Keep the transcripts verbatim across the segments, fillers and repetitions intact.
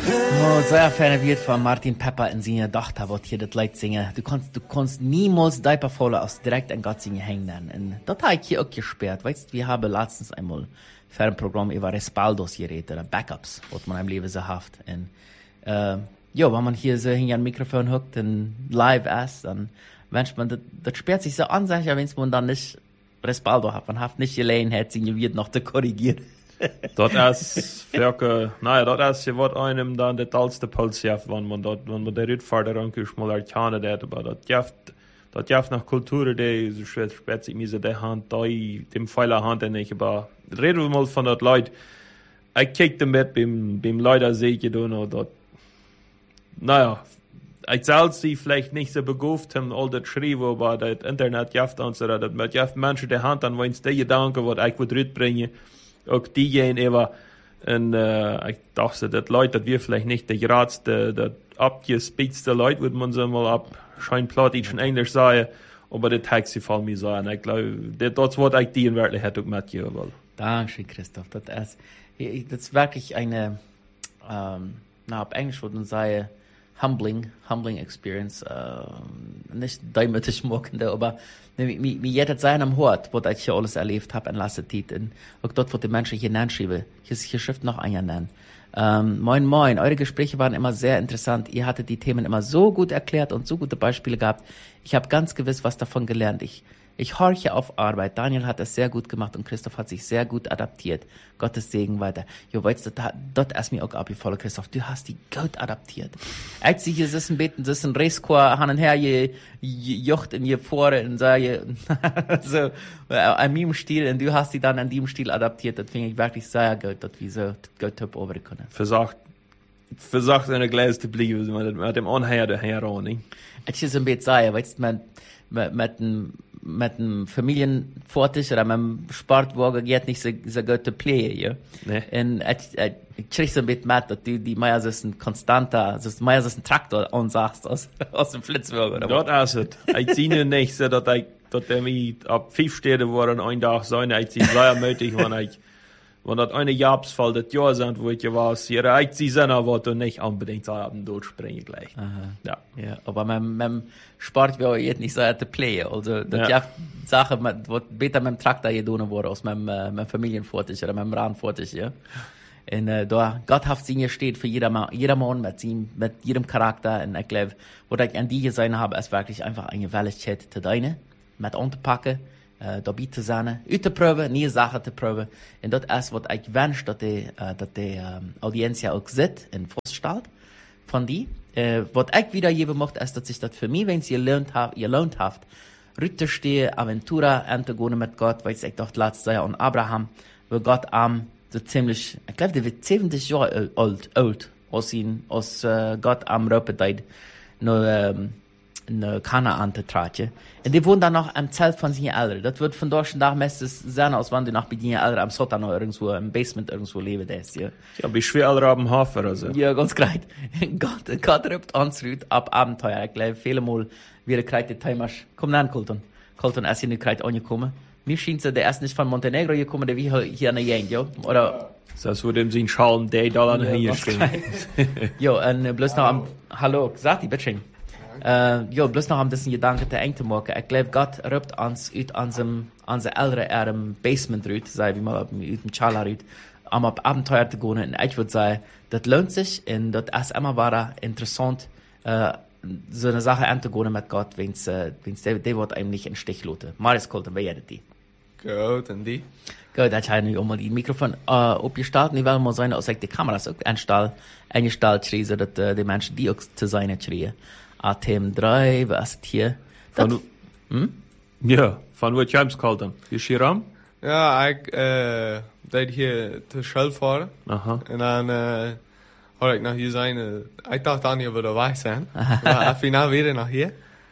Oh, sehr Fan wird von Martin Pepper in seiner Tochter, wird hier das Lied singen. Du kannst, du kannst niemals Diaper voller aus direkt an Gott singen hängen. Und das habe ich hier auch gesperrt. Weißt du, wir haben letztens einmal für ein Programm über Respaldos geredet, oder Backups, was man im Leben so hat. Und, äh, ja, wenn man hier so hinter ein Mikrofon hockt und live ist, dann wünscht man, das, das sperrt sich so an, sag ich, wenn man dann nicht Respaldo hat. Man hat nicht Gelegenheit, singen wird noch zu korrigieren. Dat is welke, nou ja, dat is je wat einem dan de talste puls heeft, want man dat, want man de uitvaarder ankus mal erkennen dat, aber dat jeft, dat jeft nach Kultur, de so schwer spät sich mir so de Hand, da dem Pfeiler Hand en ich, aber reden wir mal von dat Leid. Ich kick dem mit beim, beim Leider sehe ich da noch, dat, naja, ich selbst sie vielleicht nicht so beguft haben, all das schrieben, aber das Internet jeft uns, oder dat mit jeft Menschen de Hand an, wenn es die Gedanken, was ich würde bringen, auch diejenigen immer, und äh, ich dachte, dass Leute, dass wir vielleicht nicht der geradste, der abgespitzte Leute, würde man so mal ab scheinplattdeutsch und Englisch sagen, aber das hat sie von mir sagen. Ich glaube, das wird ich die in Wirklichkeit auch mitgeben. Dankeschön, Christoph. Das ist, das ist wirklich eine, ähm, na, auf Englisch würde man sagen, humbling, humbling experience, äh, nicht däumerisch mockende, aber wie jeder sein am Hort, wo ich hier alles erlebt habe, in letzter Zeit, und auch dort, wo die Menschen hier nennen schreiben, hier, hier schrift noch einer nennen. Ähm, moin, moin, eure Gespräche waren immer sehr interessant, ihr hattet die Themen immer so gut erklärt und so gute Beispiele gehabt, ich habe ganz gewiss was davon gelernt, ich Ich horche auf Arbeit. Daniel hat es sehr gut gemacht und Christoph hat sich sehr gut adaptiert. Gottes Segen weiter. Jo, weißt du, dort ist mir auch abgefallen, Christoph. Du hast die gut adaptiert. Als sie hier sitzen, beten, das ist ein Racechor, hin und her, je, je, jocht in je Fore, und so, so, an meinem Stil, und du hast sie dann an dem Stil adaptiert. Das finde ich wirklich sehr gut, dass wir so gut top over können. Versagt, versagt eine Gläser zu bleiben, mit dem Anhänger daher auch, nicht? Ich ist ein bisschen sagen, weißt du, mit, mit, mit dem, mit dem Familienvortisch oder mit dem Sportwagen geht nicht so, so gut zu playen, ja. Nee. Und ich, ich, ich krieg so ein bisschen mit, dass die, die Meier ist ein konstanter, so Meier ist ein Traktor ansagst aus, aus dem Flitzwagen, oder? Das ist es. Ich sehe nicht so, dass ich, dass er mich ab fünf Städte war und ein Tag sein, ich sehe sehr mutig, wenn ich, wenn das eine Jahresfall, das Jahr sind, wo ich ja war, hier, ich sehe seiner Worte nicht unbedingt so ab dem durchspringen gleich. Aha. Ja. Ja, aber mit, mit dem Sport will ich jetzt nicht so zu playen. Also, das ja. ist Sache, was besser mit dem Traktor getan wurde, als mit dem, äh, mit dem Familienvortisch oder mit dem Rahmenvortisch, ja. Und, äh, da, Gotthaft Singen steht für jeder, jeder Mann mit ihm, mit jedem Charakter. Und ich glaube, was ich an die gesehen habe, ist wirklich einfach eine Welligkeit zu deine, mit anzupacken. Uh, dabei zu sein, uitzuproben, neue Sachen zu proben. Und das ist, was ich wünsche, dass die, uh, dass die um, Audienz ja auch sieht und feststellt von die. Uh, was ich wiedergeben möchte, ist, dass sich das für mich, wenn es gelohnt hat, gelohnt hat, rütterstehe, Aventura, anzugehen mit Gott, weil ich dachte, letztes Jahr an Abraham, wo Gott am, um, so ziemlich, ich glaube, der wird siebzig Jahre alt, alt, als ihn, als uh, Gott am Röpedeit, nur, um, in Kanaan zu tragen. Und die wohnen dann noch am Zelt von seinen Eltern. Das wird von deutschen Tag meistens sein, als wenn du noch bei deinen Eltern am Sotan noch irgendwo, im Basement irgendwo leben lässt, ja. Ja, wie schwer alle am Hafen, also. Ja, ganz great. Gott, Gott rübt uns rüht ab Abenteuer. Ich glaube, viele Mal wieder kreit der Timer. Komm dann, Colton. Colton, ist hier nicht kreit angekommen. Mir scheint so, der ist nicht von Montenegro gekommen, der wie hier an der Gegend, ja. Oder? Das würde ihm sein Schalen, der Dollar hier stehen. Jo, und bloß noch am, hallo, sag die, bitte. Uh, jo, bloß noch ein bisschen Gedanken zu eng zu machen. Ich glaube, Gott rübt uns aus unserem, unser älteren Erden Basement rüht, sei wie mal aus dem Chala rüht, um auf Abenteuer zu gehen. Und ich würde sagen, das lohnt sich und das ist immer wieder interessant, uh, so eine Sache anzugehen mit Gott, wenn es, uh, der, der wird einem nicht in den Stich lassen. Marius Colton, wer ist die? Gut, und die? Gut, ich habe nicht einmal die Mikrofon uh, aufgestellt und ich will mal sagen, dass ich die Kameras auch eingestellt, eingestellt schreie, dass uh, die Menschen die auch zu sein schreien. A T M drei, was ist hier? Von, hm? Ja, von wo ich heim's kalt dann? Ist hier ram? Ja, ich, äh, deed hier zu Schell fahren. Aha. Und dann, äh, habe ich nach hier sein, äh, ich dachte dann, ihr würde dabei sein. Aber final wieder nach hier.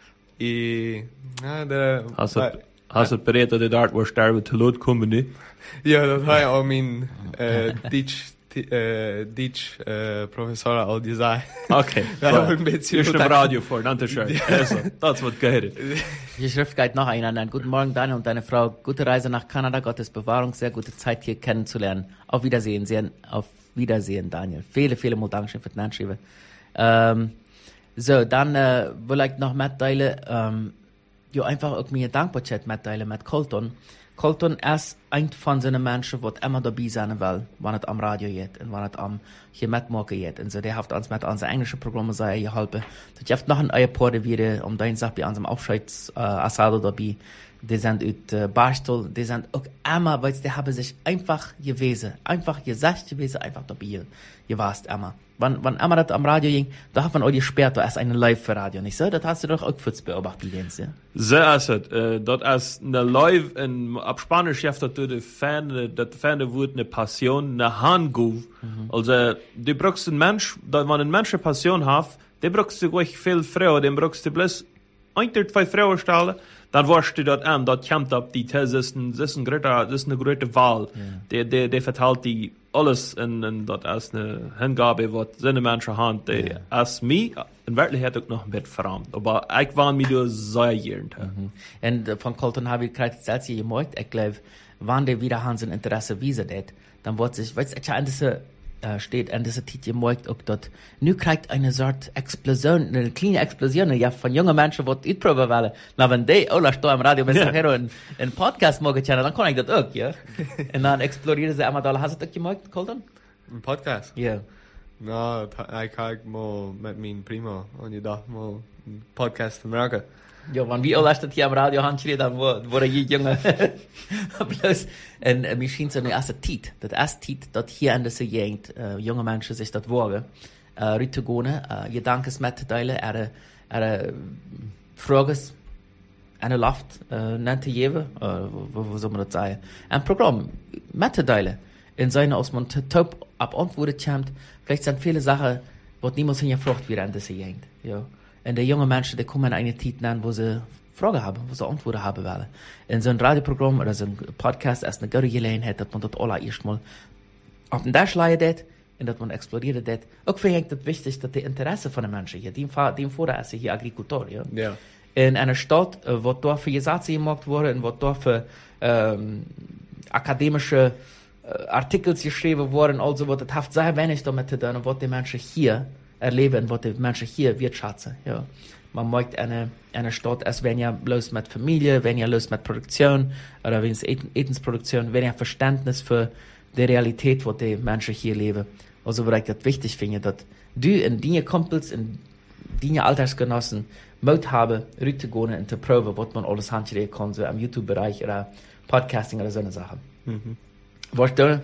Ich, ja, der, hast du, hast du bereit, dass du dort, wo sterben, zu Lot kommen, ne? Ja, das habe ich auch mein, äh, Deutsch, äh, Deutsch, äh, Professor all gesagt. Okay. Ja, ein bisschen. Ist im Radio vor, danke schön. Also, das wird gehört. Die Schrift geht noch einander. Guten Morgen, Daniel und deine Frau. Gute Reise nach Kanada. Gottes Bewahrung. Sehr gute Zeit, hier kennenzulernen. Auf Wiedersehen. Sehr, auf Wiedersehen, Daniel. Viele, viele Mal Dankeschön für den Anschreiben. Ähm, so, dann äh, will ich noch mitteilen, ähm, ja, einfach auch mir Dankbarkeit mitteilen mit Colton. Colton ist ein von seinen Menschen, die immer dabei sein will, wenn es am Radio geht und wenn es am hier mitmachen geht. Und so, der hat uns mit unseren englischen Programmen sehr geholfen. Das gibt noch ein paar wieder, um deine Sache bei unserem Aufscheids-Asado äh, dabei. Die sind aus äh, Barstel, die sind auch immer, weil die haben sich einfach gewesen, einfach gesagt gewesen, einfach dabei gewasst immer. Wenn, wenn immer das am Radio ging, da hat man auch gesperrt, da ist eine Live-Radio, nicht so? Das hast du doch auch kurz beobachtet, Jens, ja? So ist es. Äh, das ist eine Live, in, ab Spanisch schafft das die Ferne, das Ferne wird eine Passion, eine Handguf. Mhm. Also, du brauchst einen Mensch, wenn man einen Mensch eine Passion hat, der brauchst du ruhig viel Frau, den brauchst du bloß ein, zwei Frauen stellen, dann warst du dort an, dort kommt ab die These, das ist, ein, das ist, ein größer, das ist eine große Wahl. Ja. Der, der, der verteilt die alles in, in dort als eine Hingabe, was seine Menschen haben, die ja. als mich in Wirklichkeit auch noch ein bisschen verrammt. Aber ich war mir da sehr gern. Mhm. Und äh, von Colton habe ich gerade selbst gemerkt, ich glaube, wenn der wieder Hans ein Interesse wiesen hat, dann wird sich, weißt du, ich an diese, äh, steht an dieser Titel gemerkt, auch dort, nu kriegt eine Sorte Explosion, eine kleine Explosion, ja, von jungen Menschen, die ausprobieren wollen. Na, wenn die, oh, lass da im Radio, wenn sie nachher einen, einen Podcast machen können, dann kann ich das auch, ja. Und dann explodieren sie einmal da. Hast du das gemerkt, Colton? Ein Podcast? Ja. Yeah. No, ich habe mal mit meinem Primo und ich dachte mal, ein Podcast zu merken. Ja, wenn wir alles das hier am Radio haben, dann wurde je jünger. Bloß, und äh, mir schien so eine erste Tit, das erste Tit, das hier in dieser Gegend, äh, junge Menschen sich das wagen, äh, rüttegehen, äh, Gedanken mitteilen, ihre, ihre Fragen, eine Luft, äh, nennt jeder, äh, wo, wo soll man das sagen, ein Programm mitteilen, in seiner, aus man top ab Antworten kommt, vielleicht sind viele Sachen, die niemals hingefragt werden in dieser Gegend, ja. Und die jungen Menschen, die kommen in eine Zeit nennen, wo sie Fragen haben, wo sie Antworten haben wollen. In so ein Radioprogramm oder so ein Podcast ist eine gute Gelegenheit, dass man das alle erstmal auf den Tisch legt und dass man explodiert das. Auch finde ich das wichtig, dass die Interesse von den Menschen hier, die im Vorder ist hier Agrikultor, ja. Ja. In einer Stadt, wo dort für Gesetze gemacht wurden, wo dort für ähm, akademische äh, Artikel geschrieben wurden, also wo das hat sehr wenig damit zu tun, was die Menschen hier erleben, was die Menschen hier wirtschaften, ja. Man möchte eine, eine Stadt, als wenn ja bloß mit Familie, wenn ja bloß mit Produktion, oder wenn es Etensproduktion, wenn ja Verständnis für die Realität, wo die Menschen hier leben. Also, weil ich das wichtig finde, dass du und deine Kumpels und deine Altersgenossen Mut haben, rüberzugehen und zu proben, was man alles handschreiben kann, so im YouTube-Bereich oder Podcasting oder so eine Sache. Mhm. Was du?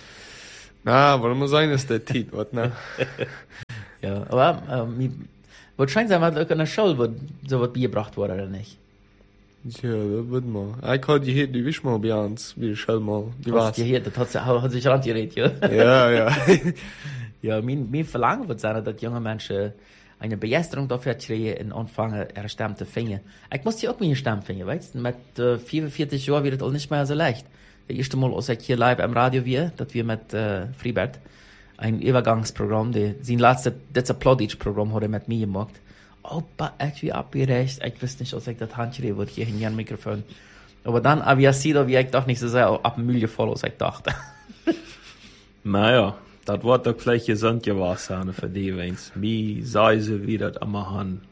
Na, warum muss sein, ist der Tit, was, ne? Ja, aber, ähm, wahrscheinlich sein wir auch in der Schule, wo so was beigebracht wurde, oder nicht? Ja, das wird mal. Ich habe die hier, die wisch mal bei uns, wie die Schule mal. Die war's. Die hier, das hat, hat sich rangeredet, ja? Ja, ja. Ja, mein, mein Verlangen wird sein, dass junge Menschen eine Begeisterung dafür kriegen und anfangen, ihre Stimme zu finden. Ich muss hier auch meine Stimme finden, weißt du? Mit äh, vierundvierzig Jahren wird es auch nicht mehr so leicht. Das erste Mal, als ich hier live am Radio war, dass wir mit äh, Freibert ein Übergangsprogramm, die, sein letztes, das ist ein Plattdeutsch-Programm, hat er mit mir gemacht. Aber ich bin abgerecht, ich wusste nicht, als ich das Handschreiben würde, hier in ein Mikrofon. Aber dann, aber ich sehe, wie ich doch nicht so sehr ab dem Müll gefallen, als ich dachte. Naja, das wird doch vielleicht gesund gewesen für die, wenn es mir sei sie, wie das immer haben.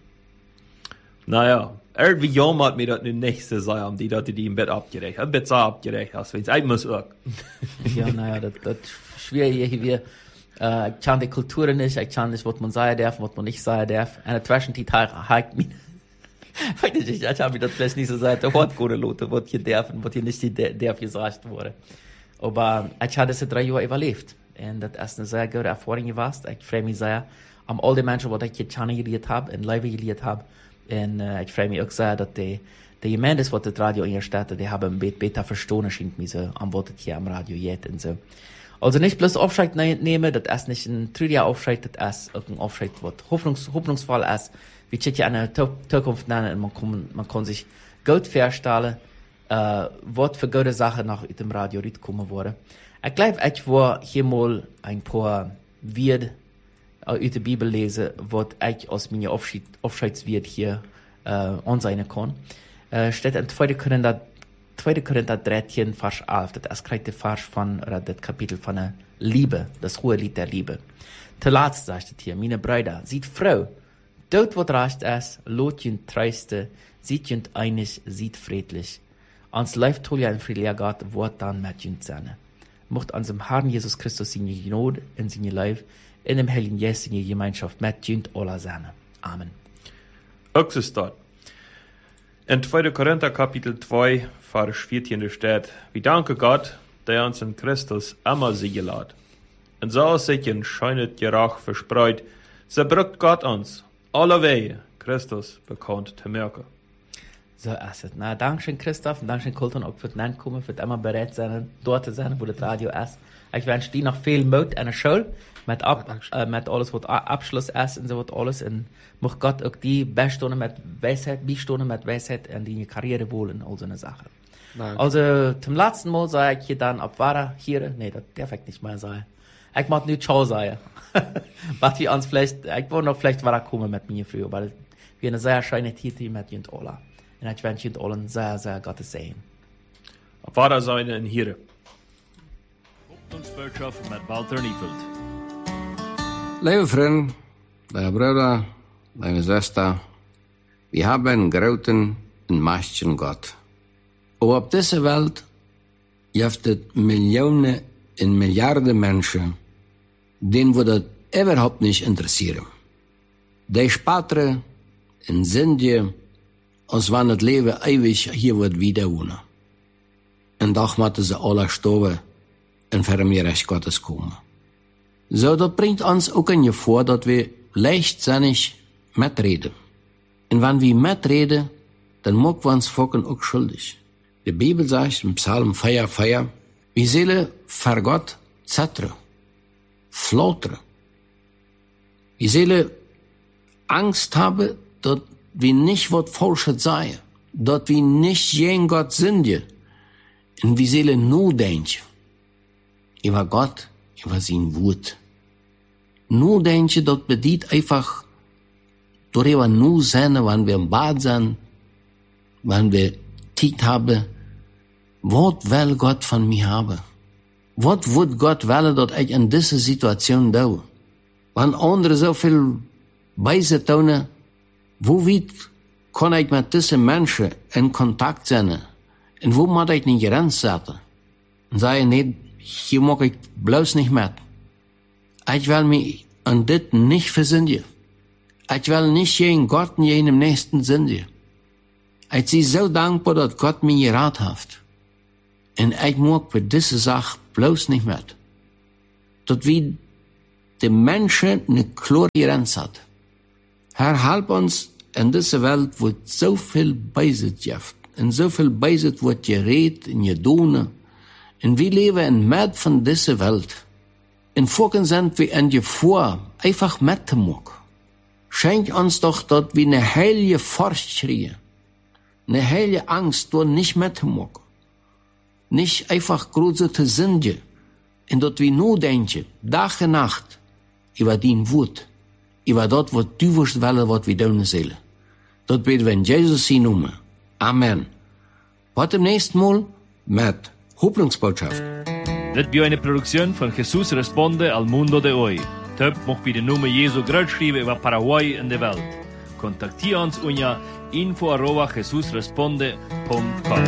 Naja, irgendwie jammert mir das nicht so sein, um die Leute, die im Bett abgerechnet, im Bett so abgerechnet hast, wenn es ein muss auch. Ja, naja, das, das ist schwierig hier. Uh, ich kann die Kultur nicht, ich kann nicht, was man sagen darf, was man nicht sagen darf. Und der Zwischenzeit hat mich, ich, ich habe mir das vielleicht nicht so gesagt, der hat gute Leute, was hier darf und was hier nicht darf gesagt wurde. Aber ich habe diese drei Jahre überlebt. Und das ist eine sehr gute Erfahrung gewesen. Ich freue mich sehr um all die Menschen, die ich hier kennengelernt habe, in Leben gelernt habe. Und uh, ich freue mich auch sehr, dass die, die Gemeinde, die das Radio in der Stadt, die haben ein bisschen besser verstanden, scheint mir so, am was hier am Radio geht und so. Also nicht bloß Aufschreit nehmen, das ist nicht ein trüger Aufschreit, das ist ein Aufschreit, was hoffnungs, hoffnungsvoll ist. Wir können ja eine Zukunft nennen und man kann, man kann sich gut vorstellen, äh, was für gute Sachen nach dem Radio kommen wurde. Ich glaube, ich war hier mal ein paar Wörter aus der Bibel lesen, was ich aus meiner Aufschreidswert hier äh, ansehen kann. Äh, steht in zweiter Korinther tweede Korinther dreizehn, Vers elf, das ist gleich der Vers von, oder das Kapitel von der Liebe, das hohe Lied der Liebe. Zuletzt sagt es hier, meine Brüder, sieht Frau, dort wo recht ist, lot jünd treiste, sieht jünd einig, sieht friedlich. Ans läuft toll ja ein friedlicher Gott, wort dann mit jünd seine. Mocht an dem Herrn Jesus Christus seine Gnade in seine Leib, in dem Heiligen Geist seine Gemeinschaft mit jünd aller seine. Amen. Auch ist dort. In zweite Korinther Kapitel zwei, Vers vierzehn steht, wir danken Gott, der uns in Christus immer siegen lässt. Und so sich in scheunet Gerach verspreut, so brückt Gott uns alle Wege Christus bekannt zu merken. So ist es. Na, Dankeschön Christoph und Dankeschön Colton, auch für das Nankommen, für immer bereit sein, dort zu sein, wo das Radio ist. Ich wünsche dir noch viel Mut an der Schule, mit, ab, äh, mit alles, was Abschluss ist und so was alles. Und muss Gott auch die Bestunden mit Weisheit, Beistunden mit Weisheit in die Karriere wollen, all so eine Sache. Danke. Also, zum letzten Mal sage ich hier dann, ob war hier, nee, das darf ich nicht mehr sagen. Ich mag nicht Ciao sagen. Was wir uns vielleicht, ich will noch vielleicht war kommen mit mir früher, weil wir eine sehr schöne Titel mit Jünd Ola. Und ich wünsche Jünd Ola sehr, sehr Gottes Segen. Ob war da seine in hier? Hoffnungsbotschaft mit Walter Niefeld. Liebe Freunde, liebe Brüder, liebe Schwester, wir haben einen großen und mächtigen Gott. Aber auf dieser Welt gibt es Millionen und Milliarden Menschen, denen wir das überhaupt nicht interessieren. Die sparen und sind hier, als wenn das Leben ewig hier wird wiederholen. Und doch müssen sie alle sterben und für mir Recht Gottes kommen. So, das bringt uns auch in vor, dass wir leichtsinnig mitreden. Und wenn wir mitreden, dann machen wir uns Volken auch schuldig. Die Bibel sagt im Psalm vier, vier, wir sollen vor Gott zettern, flattern. Wir sollen Angst haben, dass wir nicht was Falsches sagen, dass wir nicht gegen Gott sind. Und wir sollen nur denken über Gott, über sein Wort. Nur denken, das bedeutet einfach, darüber nur sein, wenn wir im Bad sind, wenn wir Zeit haben, was will Gott von mir haben? Was wird Gott wollen, dass ich in dieser Situation tue? Wenn andere so viel Weise tun, wo weit kann ich mit diesen Menschen in Kontakt sein? Und wo muss ich eine Grenze setzen? Und sagen, nee, hier mag ich bloß nicht mit. Ich will mich an das nicht versündigen. Ich will nicht gegen Gott und gegen den Nächsten sündigen. Ich bin so dankbar, dass Gott mir geraten hat. Und ich mag für diese Sache bloß nicht mit. Dass wir die Menschen eine klare Grenze hat. Herr, halb uns in dieser Welt, wo so viel Beisitz gibt. Und so viel Beisitz wird geredet und getan. Und wir leben in Mitte von dieser Welt. In Folgen sind wir in Gefahr, einfach mitzumachen. Schenk uns doch, dass wir eine heilige Furcht kriegen. Eine heilige Angst, dort nicht mitzumachen. Nicht einfach große zu sündigen. Und dass wir nur denken, Tag und Nacht, über dein Wort. Über das, was du willst, was wir tun sollen. Das beten wir in Jesus sein Namen. Amen. Bis zum nächsten Mal mit Hoffnungsbotschaft. Das ist eine Produktion von Jesus Responde al Mundo de Hoy. Töp mocht bij de Nummer Jesu groot schrijven über Paraguay in der Welt. Kontaktier uns unter info arroba jesusresponde punkt com.